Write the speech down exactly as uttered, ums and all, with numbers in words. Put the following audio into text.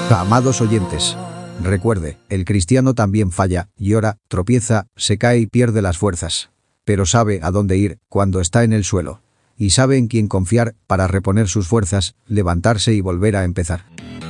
Amados oyentes, recuerde, el cristiano también falla, llora, tropieza, se cae y pierde las fuerzas. Pero sabe a dónde ir cuando está en el suelo. Y sabe en quién confiar para reponer sus fuerzas, levantarse y volver a empezar.